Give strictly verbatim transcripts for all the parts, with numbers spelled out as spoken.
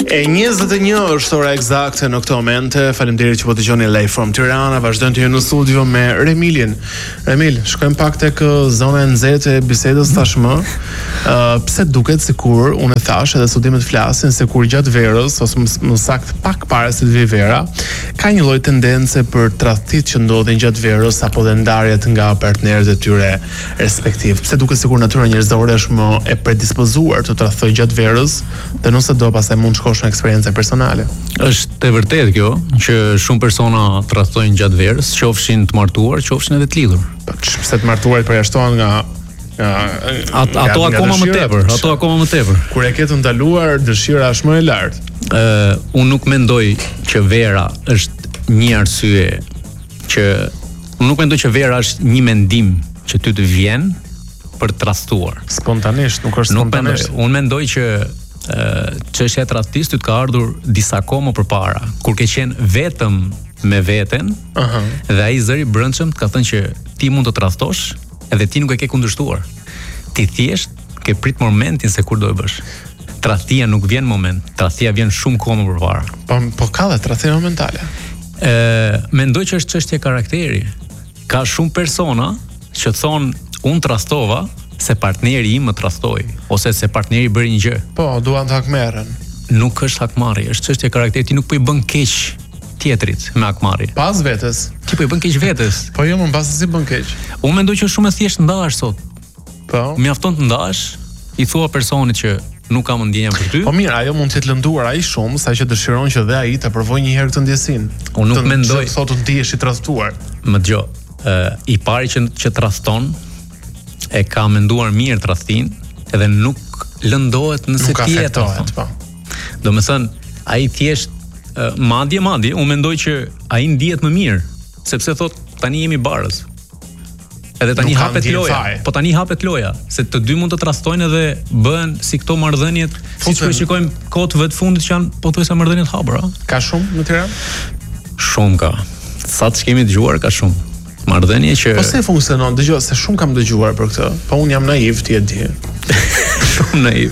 E njëzet e një është ora eksakte në këtë moment. Faleminderit që po dëgjoni Live from Tirana. Vazhdojmë të jemi në studio me Remilin. Remil, shkojmë pak tek zona e nxehtë e bisedës tashmë. Uh, pse duket sikur unë e thash edhe studimet flasin se kur gjatë verës ose më, më saktë pak para se të vijë vera, ka një lloj tendence për tradhtit që ndodhin gjatë verës apo dhe ndarjet nga partnerët e tyre respektiv. Pse duket sikur natyra njerëzore është më e predispozuar të tradhtoj gjatë verës, dhe nëse do pastaj mund shkosh në eksperiencë personale. Është e vërtetë kjo që shumë persona tradhtojnë gjatë verës, qofshin të martuar, qofshin edhe të lidhur. Pse të martuarit përjashtohen nga Ja, At, ato nga akoma më tepër, ato akoma më tepër. Kur e ke të ndaluar, dëshira është më e lartë. Ë, uh, unë nuk mendoj që vera është një arsye që unë nuk mendoj që vera është një mendim që ty të vjen për të tradhtuar. Spontanisht, nuk është spontanisht. Unë mendoj që çështja e tradhtisë të ka ardhur disa kohë më përpara, kur ke qenë vetëm me veten, uh-huh. dhe ai zëri brendshëm të ka thënë që ti mund të tradhtosh, edhe ti nuk e ke kundërshtuar. Ti thjesht ke prit momentin se kur do e bësh. Tradhtia nuk vjen moment, tradhtia vjen shumë kohë më përpara. Po po ka dhe tradhtia momentale. Ë, mendoj që është çështje karakteri. Ka shumë persona që thon unë tradhtova se partneri im më tradhtoi ose se partneri bëri një gjë. Po, duan të hakmerren. Nuk është hakmarrje, është çështje karakteri, ti nuk po i bën keq tjetrit me hakmarrje. Pas vetes. Ti po i bën keq vetes. Po jo, më pas si bën keq. Unë mendoj që shumë e thjesht ndahesh sot. Po. Mjafton të ndahesh, i thua personit që nuk kam ndjenja për ty. Po mirë, ajo mund të jetë lënduar ai shumë, saqë dëshiron që dhe ai ta provojë një herë këtë ndjesinë. Unë nuk mendoj sot të ndihesh i tradhtuar. Më dëgjoj, ë i pari që që tradhton e ka menduar mirë tradhtin, edhe nuk lëndohet nëse ti e tradhton. Po. Domethënë, ai thjesht uh, madje madje, unë mendoj që ai ndihet më mirë, sepse thot tani jemi barës. Edhe tani nuk hapet loja. Po tani hapet loja, se të dy mund të tradhtojnë edhe bëhen si këto marrëdhëniet, siç po shikojmë kohët vetë fundit që janë pothuajse marrëdhëniet hapura. Ka shumë në Tiranë? Shumë ka. Sa të kemi dëgjuar ka shumë. Marrëdhënie që Po si funksionon? Dëgjoj, se shumë kam dëgjuar për këtë. Po unë jam naiv, ti e di. Shumë naiv.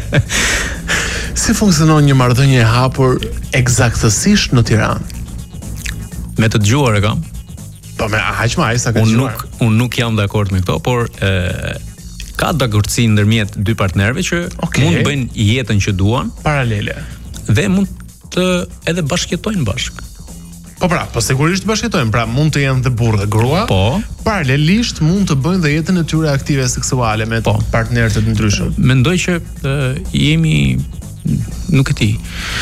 Si funksionon një marrëdhënie e hapur eksaktësisht në Tiranë? Me të dëgjuar e kam. Po me aq më ai sa ka unë dëgjuar. Nuk, unë nuk jam dakord me këto, por e, ka dakordsi ndërmjet dy partnerëve që okay. mund të bëjnë jetën që duan paralele dhe mund të edhe bashkëjetojnë bashkë. Po pra, po sigurisht bashkëjetojnë, pra mund të jenë dhe burrë dhe grua, po, paralelisht mund të bëjnë dhe jetën e tyre aktive seksuale me po. partnerë të ndryshëm. Mendoj që e, jemi nuk e di.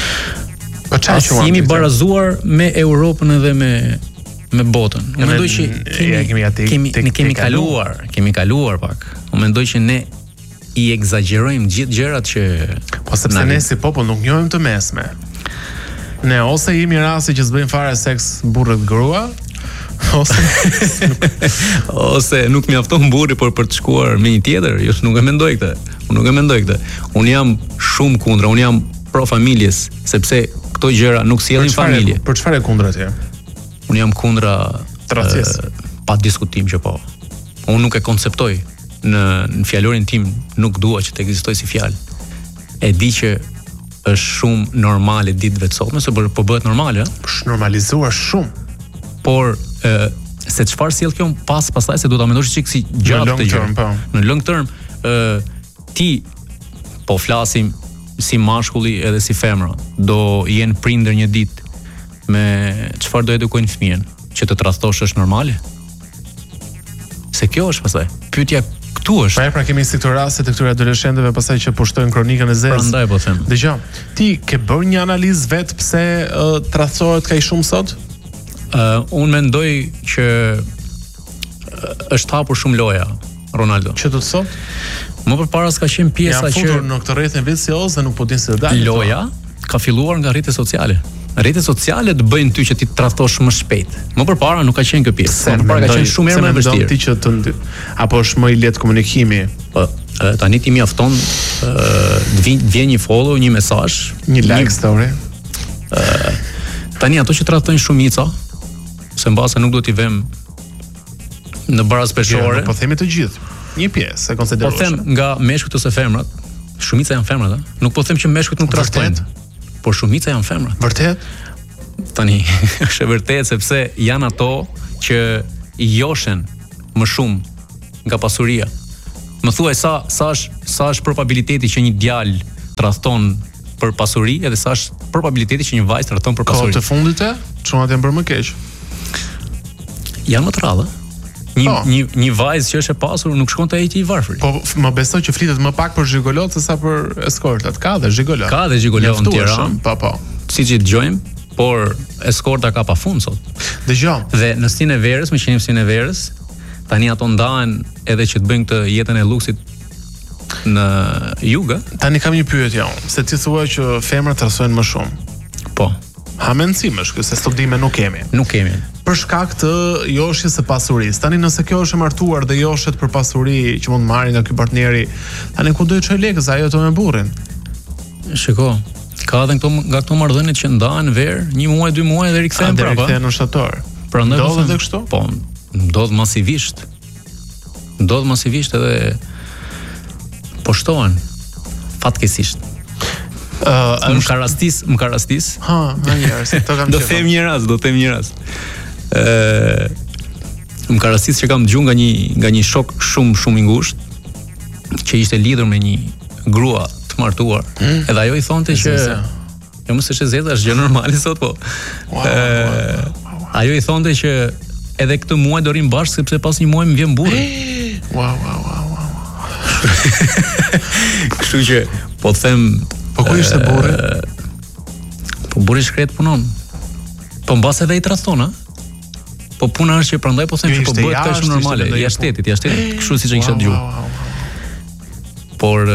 Po çfarë që jemi barazuar me Europën edhe me me botën. Unë mendoj që kemi kemi ati, kemi ne kemi kaluar, kemi kaluar pak. Unë mendoj që ne i egzagjerojmë gjithë gjërat që po sepse ne si popull nuk njohim të mesme. Ne ose jemi rasti që s'bëjmë fare seks burrë dhe grua, ose ose nuk mjafton burri por për të shkuar me një tjetër. Jo, nuk e mendoj këtë. Unë nuk e mendoj këtë. Unë jam shumë kundra, unë jam pro familjes, sepse këto gjëra nuk sjellin familje. Për çfarë e kundra ti? Unë jam kundra uh, pa diskutim që po. Unë nuk e konceptoj në, në fjalorin tim, nuk dua që të ekzistoj si fjalë. E di që është shumë normale ditëve të sotme, se po bëhet normale, është normalizuar shumë. Por uh, se çfarë sjell kjo pas pastaj se do ta mendosh çik si gjatë të gjë. Po. Në long term, uh, ti po flasim si mashkulli edhe si femra, do jenë prindër një ditë me çfarë do edukojnë fëmijën, që të tradhtosh është normale? Se kjo është pastaj. Pyetja këtu është. Pra, pra kemi si këto raste të këtyre adoleshentëve pastaj që pushtojnë kronikën e zezë. Prandaj po them. Dgjoj, ti ke bërë një analizë vet pse uh, tradhtohet kaq shumë sot? Uh, unë mendoj që uh, është hapur shumë loja, Ronaldo. Që do të thotë? Më përpara s'ka qenë pjesa që janë në këtë rrjetin vicioz dhe nuk po din se do dalë. Loja ka filluar nga rrjetet sociale. Rrjetet sociale të bëjnë ty që ti të tradhtosh më shpejt. Më përpara nuk ka qenë kjo pjesë. Më përpara ka qenë shumë më e vështirë. Ti që të apo është më i lehtë komunikimi. Po, tani ti mjafton të vjen vjen një follow, një mesazh, një like story. Ë tani ato që tradhtojnë shumica, se mbase nuk do t'i vëm në barazë peshore. Po themi të gjithë. Një pjesë e konsiderosh. Po them nga meshkujt ose femrat, shumica janë femrat, a? Nuk po them që meshkujt nuk tradhtojnë. por shumica janë femra. Vërtet? Tani, është e vërtet sepse janë ato që joshen më shumë nga pasuria. Më thuaj sa sa është sa është probabiliteti që një djalë tradhton për pasuri edhe sa është probabiliteti që një vajzë tradhton për pasuri. Kohë të fundit e, çunat janë bërë më keq. Janë më të rrallë. Një oh. një një vajzë që është e pasur nuk shkon te ai që i varfër. Po më besoj që flitet më pak për zhigolot se sa për eskortat. Ka dhe zhigolot. Ka dhe zhigolot në Tiranë. Po po. Siç i dëgjojmë, por eskorta ka pafund sot. Dëgjoj. Dhe në Sinë e Verës, më qenim Sinë e Verës, tani ato ndahen edhe që të bëjnë këtë jetën e luksit në jugë. Tani kam një pyetje unë, se ti thua që femrat trasojnë më shumë. Po. Ha mendsim është, se studime nuk kemi. Nuk kemi. Për shkak të joshjes së pasurisë. Tani nëse kjo është e martuar dhe joshet për pasuri që mund marrë nga ky partneri, tani ku do të çoj lekë sa ajo të me burrin? Shiko, ka edhe këto nga këto marrëdhënie që ndahen ver, një muaj, dy muaj dhe rikthehen prapë. Rikthehen në shtator. Prandaj ndodh edhe kështu? Po, ndodh masivisht. Ndodh masivisht edhe po shtohen fatkeqësisht. Uh, më ka rastis, më ka rastis. Ha, ha njerëz, to kam. Do them një rast, do them një rast. Ë, më ka rastis që kam dëgjuar nga një nga një shok shumë shumë i ngushtë që ishte lidhur me një grua të martuar. Mm. Edhe ajo i thonte që jo mos është e zeza, është gjë normale sot po. Wow, wow, wow, wow. Ajo i thonte që edhe këtë muaj do rim bashkë sepse pas një muaji më vjen burri. Wow, wow, wow, wow. Kështu që po them. Po ku ishte burri? Po burri shkret punon. Po mbas edhe i tradhton, a? Po puna është që prandaj po them që po bëhet kaq shumë normale, jashtë shtetit, jashtë shtetit, kështu siç e kisha dëgjuar. Por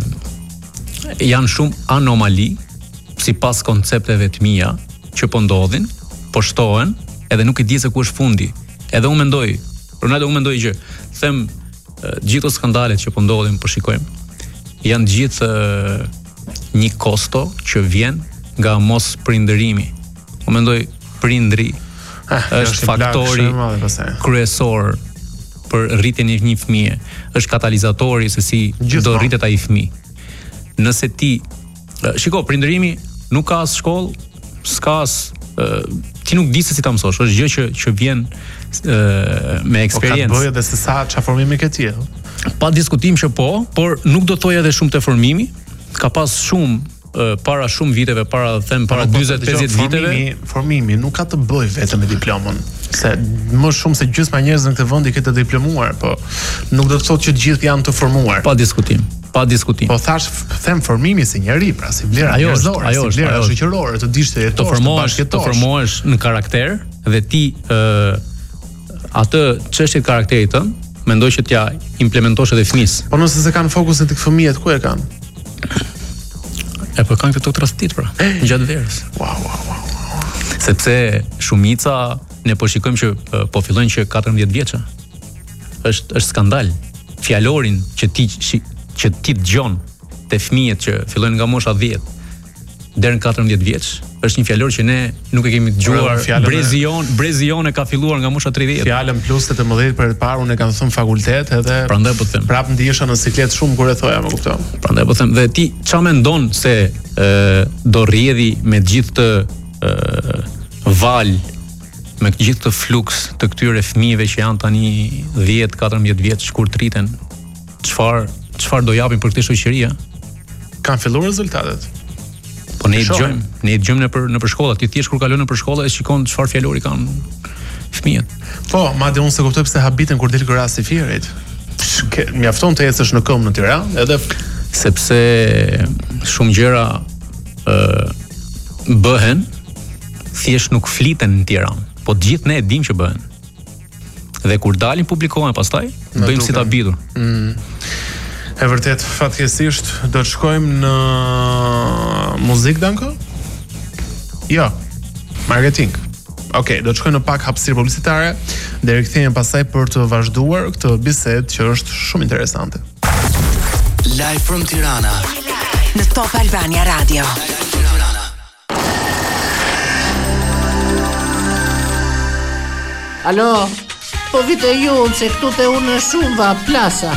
janë shumë anomali sipas koncepteve të mia që po ndodhin, po shtohen, edhe nuk e di se ku është fundi. Edhe unë mendoj, Ronaldo unë mendoj që them gjithë skandalet që po ndodhin, po shikojmë, janë gjithë një kosto që vjen nga mos prindërimi. Unë mendoj prindri eh, është faktori kryesor për rritjen e një fëmie, është katalizatori se si Gjithmo. do rritet ai fëmijë. Nëse ti shiko, prindërimi nuk ka as shkollë, s'ka as ti nuk di se si ta mësosh, është gjë që që vjen uh, me eksperiencë. O ka të bëjë edhe se sa çfarë formimi ke ti. Pa diskutim që po, por nuk do thoja edhe shumë të formimi. Ka pas shumë uh, para shumë viteve, para them para dyzet pesëdhjetë viteve. Formimi, formimi nuk ka të bëjë vetëm me diplomën, se më shumë se gjysma e njerëzve në këtë vend i kanë të diplomuar, po nuk do të thotë që të gjithë janë të formuar. Pa diskutim. Pa diskutim. Po thash, them formimi si njeri, pra si vlera njerëzore, si vlera shoqërore, të dish të jetosh, të bashkëjetosh, të formohesh në karakter dhe ti ë uh, atë çështje të karakterit tënd, mendoj që t'ja implementosh edhe fëmis. Po nëse se kanë fokusin tek fëmijët, ku e kanë? E po kanë këto tradhtit pra, gjatë verës. Wow, wow, wow. Sepse shumica ne po shikojmë që po fillojnë që katërmbëdhjetë vjeçë. Është është skandal. Fjalorin që ti që ti dëgjon te fëmijët që fillojnë nga mosha dhjetë deri në katërmbëdhjetë vjeç, është një fjalor që ne nuk e kemi dëgjuar. Brezion, Brezion e ka filluar nga mosha tridhjetë. Fjalën plus tetëmbëdhjetë për të parë unë e kam thënë fakultet edhe prandaj po them. Prap ndihesha në siklet shumë kur e thoja, më kupton. Prandaj po them, dhe ti ç'a mendon se ë do rrjedhi me gjithë të ë val, me gjithë të fluks të këtyre fëmijëve që janë tani dhjetë katërmbëdhjetë vjeç kur triten. Çfarë çfarë do japin për këtë shoqëri? Kan filluar rezultatet. Po ne i dëgjojmë, ne i dëgjojmë nëpër nëpër shkolla, ti thjesht kur kalon nëpër shkolla e shikon çfarë fjalori kanë fëmijët. Po, madje unë se kuptoj pse habiten kur del rasti i Fierit. Mjafton të ecësh në këmbë në Tiranë, edhe sepse shumë gjëra ë bëhen, thjesht nuk fliten në Tiranë, po të gjithë ne e dimë që bëhen. Dhe kur dalin publikohen pastaj, bëjmë si ta bitur. Mm. E vërtet, fatkeqësisht do të shkojmë në muzikë danko? Jo. Marketing. Okej, okay, do të shkojmë në pak hapësirë publicitare dhe rikthehemi pastaj për të vazhduar këtë bisedë që është shumë interesante. Live from Tirana në Top Albania Radio. Alo, po vite ju se këtu te unë shumë va plasa.